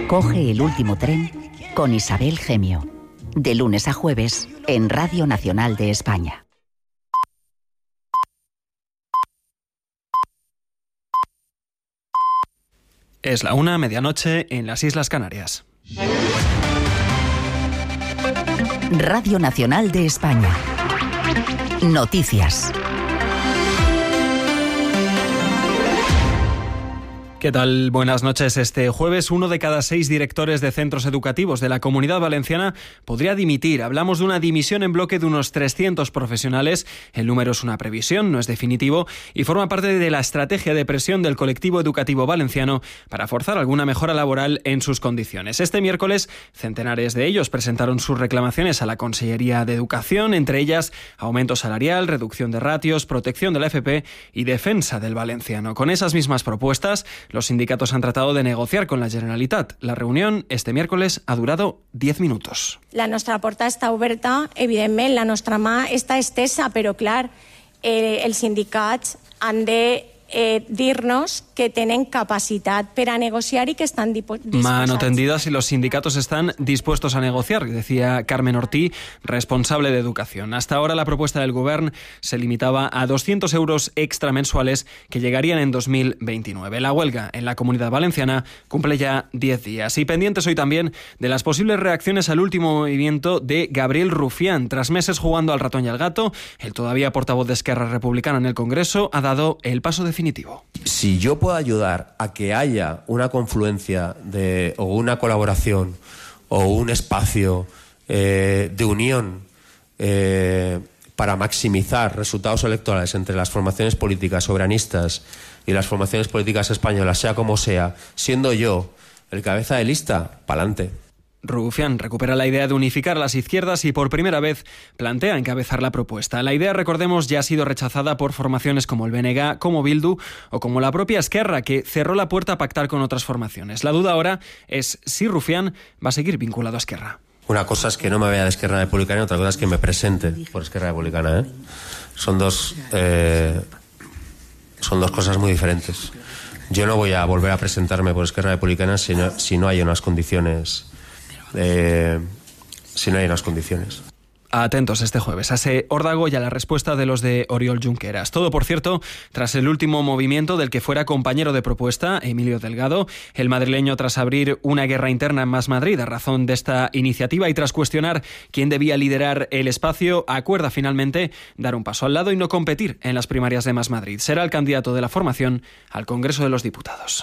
Coge el último tren con Isabel Gemio. De lunes a jueves en Radio Nacional de España. Es la 1:00, medianoche, en las Islas Canarias. Radio Nacional de España. Noticias. ¿Qué tal? Buenas noches. Este jueves, 1 de cada 6 directores de centros educativos de la Comunidad Valenciana podría dimitir. Hablamos de una dimisión en bloque de unos 300 profesionales. El número es una previsión, no es definitivo, y forma parte de la estrategia de presión del colectivo educativo valenciano para forzar alguna mejora laboral en sus condiciones. Este miércoles, centenares de ellos presentaron sus reclamaciones a la Consellería de Educación, entre ellas aumento salarial, reducción de ratios, protección de la FP y defensa del valenciano. Con esas mismas propuestas, los sindicatos han tratado de negociar con la Generalitat. La reunión este miércoles ha durado 10 minutos. La nostra porta està oberta, evidentment, la nostra mà està estesa, però clar, els sindicats han de dir-nos que tenen capacitat per a negociar y que están dispuestos. Mano tendida si los sindicatos están dispuestos a negociar, decía Carmen Ortí, responsable de Educación. Hasta ahora la propuesta del Govern se limitaba a 200 euros extra mensuales que llegarían en 2029. La huelga en la Comunidad Valenciana cumple ya 10 días. Y pendientes hoy también de las posibles reacciones al último movimiento de Gabriel Rufián. Tras meses jugando al ratón y al gato, el todavía portavoz de Esquerra Republicana en el Congreso ha dado el paso definitivo. Si yo puedo ayudar a que haya una confluencia o una colaboración o un espacio de unión para maximizar resultados electorales entre las formaciones políticas soberanistas y las formaciones políticas españolas, sea como sea, siendo yo el cabeza de lista, pa'lante. Rufián recupera la idea de unificar las izquierdas y por primera vez plantea encabezar la propuesta. La idea, recordemos, ya ha sido rechazada por formaciones como el BNG, como Bildu o como la propia Esquerra, que cerró la puerta a pactar con otras formaciones. La duda ahora es si Rufián va a seguir vinculado a Esquerra. Una cosa es que no me vaya de Esquerra Republicana y otra cosa es que me presente por Esquerra Republicana. Son dos cosas muy diferentes. Yo no voy a volver a presentarme por Esquerra Republicana si no hay unas condiciones. Si no hay unas condiciones. Atentos este jueves a ese órdago y a la respuesta de los de Oriol Junqueras. Todo, por cierto, tras el último movimiento del que fuera compañero de propuesta, Emilio Delgado. El madrileño, tras abrir una guerra interna en Más Madrid a razón de esta iniciativa y tras cuestionar quién debía liderar el espacio, acuerda finalmente dar un paso al lado y no competir en las primarias de Más Madrid. Será el candidato de la formación al Congreso de los Diputados.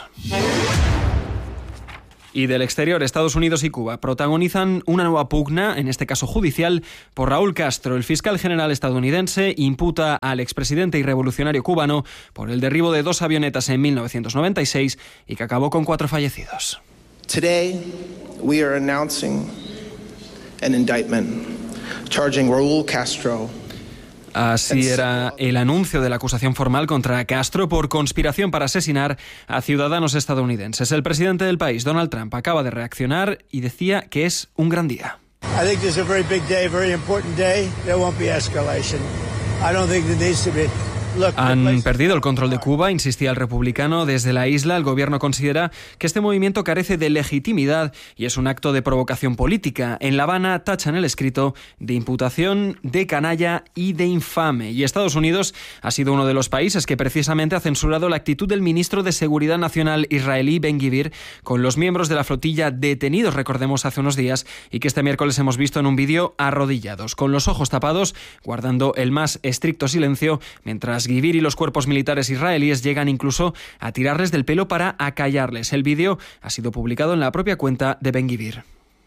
Y del exterior, Estados Unidos y Cuba protagonizan una nueva pugna, en este caso judicial, por Raúl Castro. El fiscal general estadounidense imputa al expresidente y revolucionario cubano por el derribo de 2 avionetas en 1996 y que acabó con 4 fallecidos. Today, we are announcing an indictment charging Raúl Castro. Así era el anuncio de la acusación formal contra Castro por conspiración para asesinar a ciudadanos estadounidenses. El presidente del país, Donald Trump, acaba de reaccionar y decía que es un gran día. I think this is a very big day, very important day. There won't be escalation. I don't think there needs to be. Han perdido el control de Cuba, insistía el republicano. Desde la isla, el gobierno considera que este movimiento carece de legitimidad y es un acto de provocación política. En La Habana tachan el escrito de imputación de canalla y de infame. Y Estados Unidos ha sido uno de los países que precisamente ha censurado la actitud del ministro de Seguridad Nacional israelí, Ben-Gvir, con los miembros de la flotilla detenidos, recordemos, hace unos días, y que este miércoles hemos visto en un vídeo arrodillados, con los ojos tapados, guardando el más estricto silencio, mientras Gvir y los cuerpos militares israelíes llegan incluso a tirarles del pelo para acallarles. El vídeo ha sido publicado en la propia cuenta de Ben-Gvir.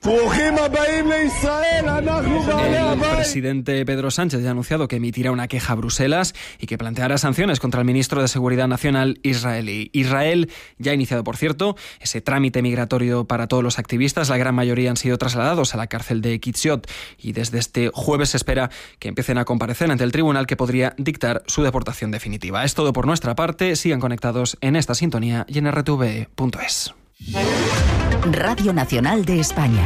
El presidente Pedro Sánchez ya ha anunciado que emitirá una queja a Bruselas y que planteará sanciones contra el ministro de Seguridad Nacional israelí. Israel ya ha iniciado, por cierto, ese trámite migratorio para todos los activistas. La gran mayoría han sido trasladados a la cárcel de Kiziot y desde este jueves se espera que empiecen a comparecer ante el tribunal que podría dictar su deportación definitiva. Es todo por nuestra parte. Sigan conectados en esta sintonía y en rtve.es. Radio Nacional de España.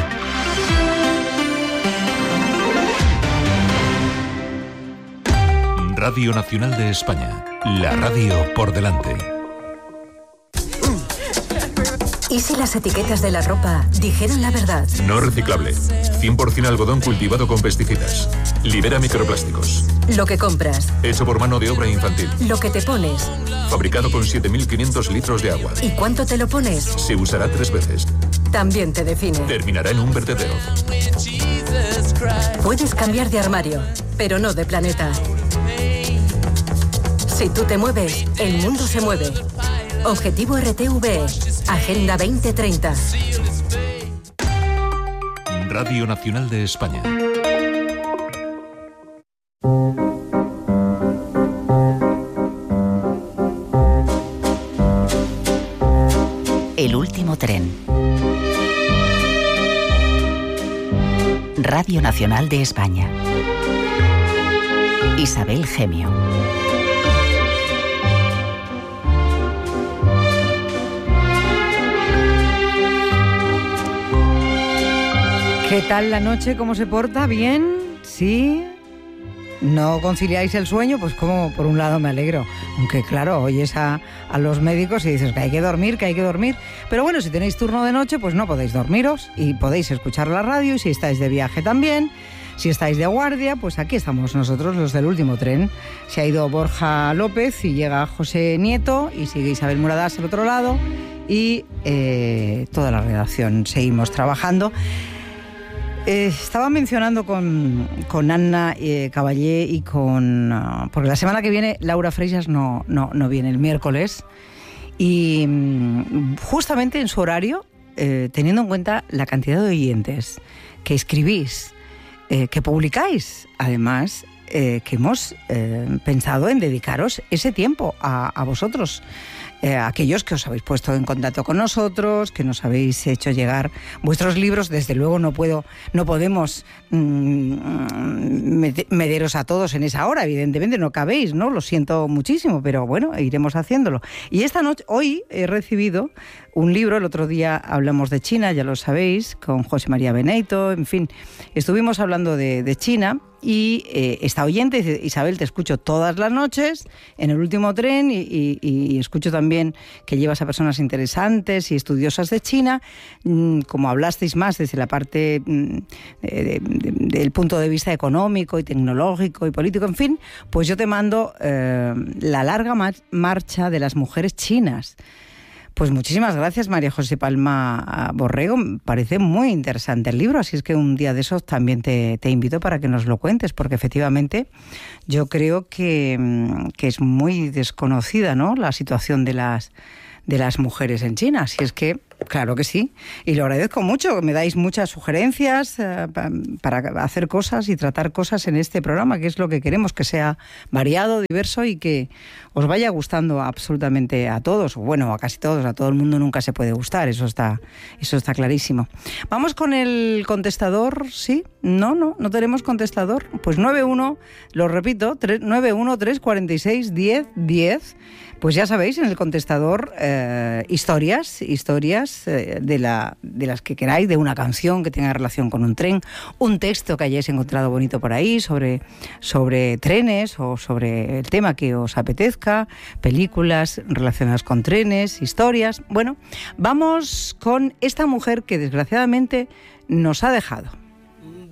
Radio Nacional de España. La radio por delante. ¿Y si las etiquetas de la ropa dijeran la verdad? No reciclable. 100% algodón cultivado con pesticidas. Libera microplásticos. Lo que compras. Hecho por mano de obra infantil. Lo que te pones. Fabricado con 7.500 litros de agua. ¿Y cuánto te lo pones? Se usará 3 veces. También te define. Terminará en un vertedero. Puedes cambiar de armario, pero no de planeta. Si tú te mueves, el mundo se mueve. Objetivo RTV, Agenda 2030. Radio Nacional de España. El último tren. Radio Nacional de España. Isabel Gemio. ¿Qué tal la noche? ¿Cómo se porta? ¿Bien? ¿Sí? ¿No conciliáis el sueño? Pues como por un lado me alegro. Aunque claro, oyes a los médicos y dices que hay que dormir, que hay que dormir. Pero bueno, si tenéis turno de noche, pues no podéis dormiros y podéis escuchar la radio. Y si estáis de viaje también, si estáis de guardia, pues aquí estamos nosotros, los del último tren. Se ha ido Borja López y llega José Nieto y sigue Isabel Muradás al otro lado. Y toda la redacción seguimos trabajando. Estaba mencionando con Anna Caballé y porque la semana que viene Laura Freixas no viene, el miércoles, y justamente en su horario, teniendo en cuenta la cantidad de oyentes que escribís, que publicáis, además, que hemos pensado en dedicaros ese tiempo a vosotros. Aquellos que os habéis puesto en contacto con nosotros, que nos habéis hecho llegar vuestros libros. Desde luego no podemos meteros a todos en esa hora, evidentemente no cabéis, ¿no? Lo siento muchísimo, pero bueno, iremos haciéndolo. Y hoy he recibido un libro. El otro día hablamos de China, ya lo sabéis, con José María Beneito, en fin, estuvimos hablando de China. Y esta oyente dice: Isabel, te escucho todas las noches en el último tren y escucho también que llevas a personas interesantes y estudiosas de China. Como hablasteis más desde la parte del punto de vista económico y tecnológico y político, en fin, pues yo te mando la larga marcha de las mujeres chinas. Pues muchísimas gracias, María José Palma Borrego. Me parece muy interesante el libro, así es que un día de esos también te invito para que nos lo cuentes, porque efectivamente yo creo que es muy desconocida, ¿no?, la situación de las mujeres en China. Así es que, claro que sí, y lo agradezco mucho, me dais muchas sugerencias para hacer cosas y tratar cosas en este programa, que es lo que queremos, que sea variado, diverso y que os vaya gustando absolutamente a todos, bueno, a casi todos. A todo el mundo nunca se puede gustar, eso está clarísimo. Vamos con el contestador, ¿sí? No tenemos contestador. Pues 91, lo repito, 91-346-1010. Pues ya sabéis, en el contestador, historias de las que queráis, de una canción que tenga relación con un tren, un texto que hayáis encontrado bonito por ahí sobre trenes o sobre el tema que os apetezca, películas relacionadas con trenes, historias. Bueno, vamos con esta mujer que desgraciadamente nos ha dejado.